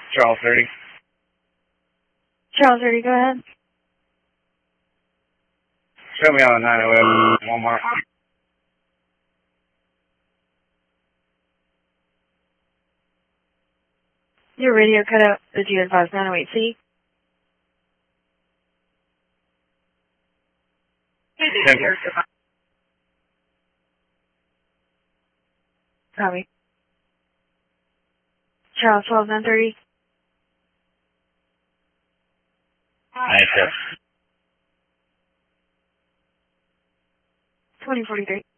Charles 30. Charles 30, go ahead. Show me on 908 Walmart. Your radio cut out. Did you advise 908C? Copy. Charles 12, 930. Nice. 2043.